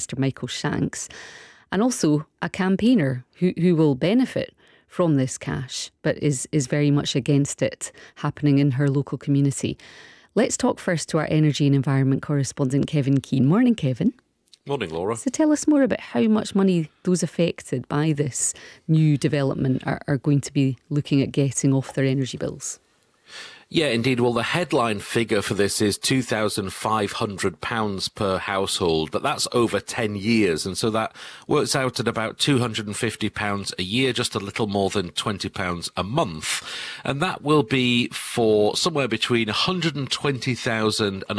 Minister Michael Shanks, and also a campaigner who will benefit from this cash, but is very much against it happening in her local community. Let's talk first to our energy and environment correspondent, Kevin Keane. Morning, Kevin. Morning, Laura. So tell us more about how much money those affected by this new development are going to be looking at getting off their energy bills. Yeah, indeed. Well, the headline figure for this is £2,500 per household, but that's over 10 years. And so that works out at about £250 a year, just a little more than £20 a month. And that will be for somewhere between 120,000 and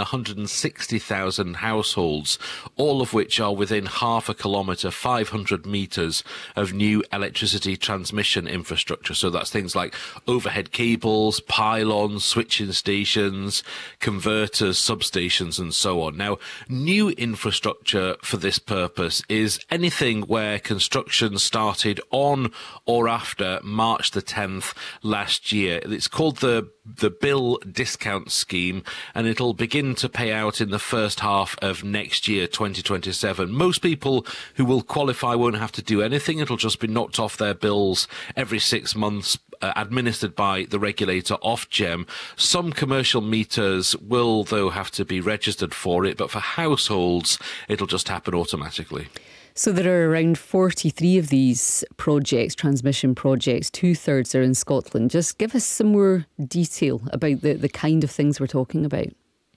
160,000 households, all of which are within half a kilometre, 500 metres of new electricity transmission infrastructure. So that's things like overhead cables, pylons, switching stations, converters, substations, and so on. Now, new infrastructure for this purpose is anything where construction started on or after March the 10th last year. It's called the Bill Discount Scheme, and it'll begin to pay out in the first half of next year, 2027. Most people who will qualify won't have to do anything. It'll just be knocked off their bills every 6 months, administered by the regulator Ofgem. Some commercial meters will, though, have to be registered for it, but for households, it'll just happen automatically. So there are around 43 of these projects, transmission projects. 2/3 are in Scotland. Just give us some more detail about the kind of things we're talking about.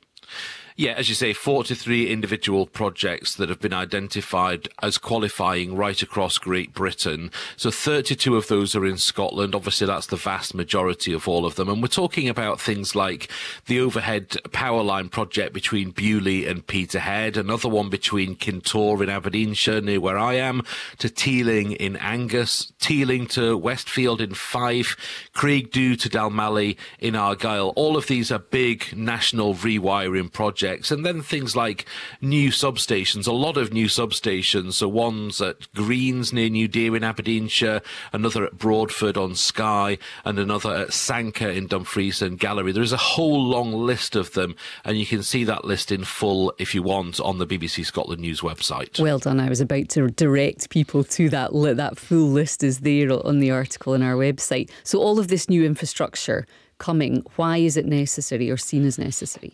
Yeah, as you say, 43 individual projects that have been identified as qualifying right across Great Britain. So 32 of those are in Scotland. Obviously, that's the vast majority of all of them. And we're talking about things like the overhead power line project between Beaulieu and Peterhead, another one between Kintore in Aberdeenshire, near where I am, to Teeling in Angus, Teeling to Westfield in Fife, Craigdhu to Dalmally in Argyll. All of these are big national rewiring projects. And then things like new substations, a lot of new substations. So one's at Greens near New Deer in Aberdeenshire, another at Broadford on Skye, and another at Sanker in Dumfries and Gallery. There is a whole long list of them, and you can see that list in full if you want on the BBC Scotland News website. Well done. I was about to direct people to that full list is there on the article on our website. So all of this new infrastructure coming, why is it necessary or seen as necessary?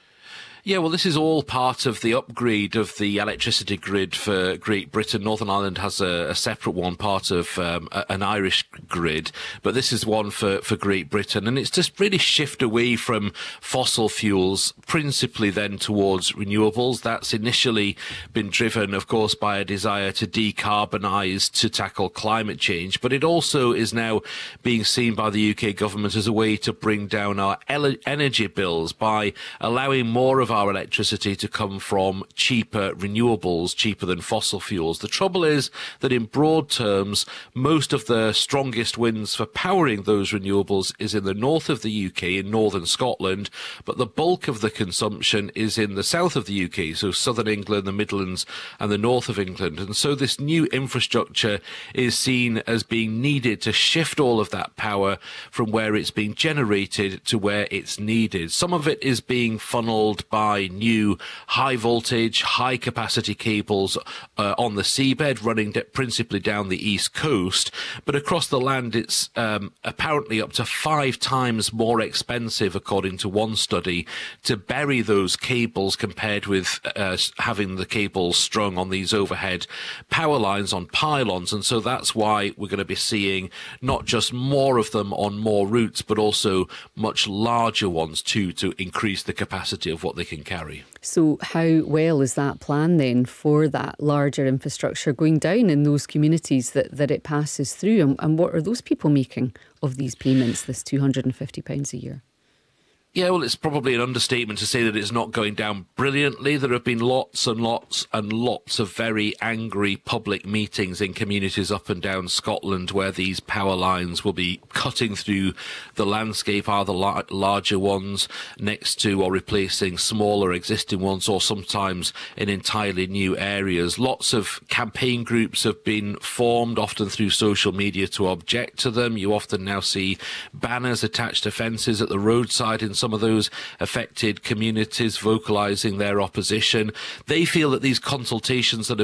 Yeah, well, this is all part of the upgrade of the electricity grid for Great Britain. Northern Ireland has a separate one, part of an Irish grid, but this is one for Great Britain. And it's just really shift away from fossil fuels, principally then towards renewables. That's initially been driven, of course, by a desire to decarbonise, to tackle climate change. But it also is now being seen by the UK government as a way to bring down our energy bills by allowing more of our electricity to come from cheaper renewables, cheaper than fossil fuels. The trouble is that in broad terms, most of the strongest winds for powering those renewables is in the north of the UK, in northern Scotland, but the bulk of the consumption is in the south of the UK, so southern England, the Midlands and the north of England. And so this new infrastructure is seen as being needed to shift all of that power from where it's being generated to where it's needed. Some of it is being funneled by new high voltage, high capacity cables on the seabed running principally down the east coast. But across the land, it's apparently up to 5 times more expensive, according to one study, to bury those cables compared with having the cables strung on these overhead power lines on pylons. And so that's why we're going to be seeing not just more of them on more routes, but also much larger ones too, to increase the capacity of what they can carry. So how well is that plan then for that larger infrastructure going down in those communities that it passes through? And what are those people making of these payments, this £250 a year? Yeah, well, it's probably an understatement to say that it's not going down brilliantly. There have been lots and lots and lots of very angry public meetings in communities up and down Scotland where these power lines will be cutting through the landscape, either larger ones next to or replacing smaller existing ones, or sometimes in entirely new areas. Lots of campaign groups have been formed, often through social media, to object to them. You often now see banners attached to fences at the roadside in some of those affected communities vocalising their opposition. They feel that these consultations that